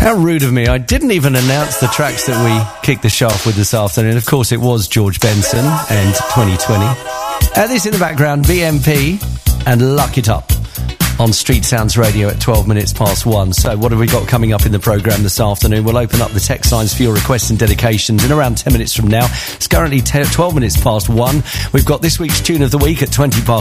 How rude of me. I didn't even announce the tracks that we kicked the show off with this afternoon. Of course, it was George Benson and 2020. This in the background, BMP and Luck It Up on Street Sounds Radio at 12 minutes past 1. So what have we got coming up in the programme this afternoon? We'll open up the text lines for your requests and dedications in around 10 minutes from now. It's currently 12 minutes past 1. We've got this week's Tune of the Week at 20 past